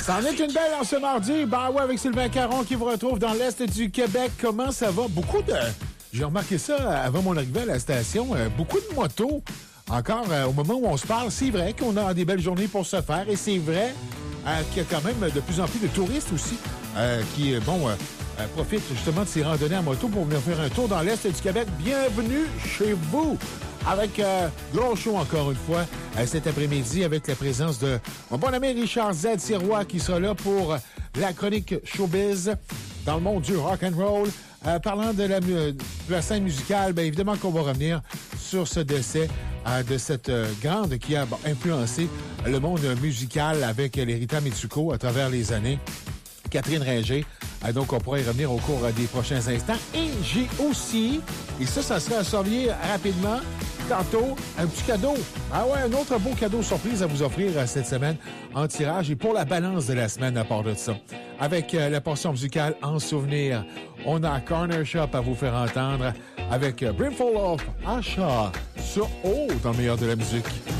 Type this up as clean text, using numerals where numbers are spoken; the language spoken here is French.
Ça en est une belle en ce mardi. Ben ouais, avec Sylvain Caron qui vous retrouve dans l'Est du Québec. Comment ça va? J'ai remarqué ça avant mon arrivée à la station. Beaucoup de motos. Encore, au moment où on se parle, c'est vrai qu'on a des belles journées pour se faire. Et c'est vrai qu'il y a quand même de plus en plus de touristes aussi qui, profitent justement de ces randonnées en moto pour venir faire un tour dans l'Est du Québec. Bienvenue chez vous! Avec gros show encore une fois cet après-midi avec la présence de mon bon ami Richard Z. Sirois qui sera là pour la chronique Showbiz dans le monde du rock and roll. Parlant de la scène musicale, bien évidemment qu'on va revenir sur ce décès de cette grande qui a influencé le monde musical avec les Rita Mitsuko à travers les années. Catherine Ringer. Donc, on pourra y revenir au cours des prochains instants. Et j'ai aussi, et ça sera à surveiller rapidement, tantôt, un petit cadeau. Ah ouais, un autre beau cadeau surprise à vous offrir cette semaine en tirage et pour la balance de la semaine à part de ça. Avec la portion musicale en souvenir, on a Corner Shop à vous faire entendre avec Brimful of Asha sur dans le meilleur de la musique.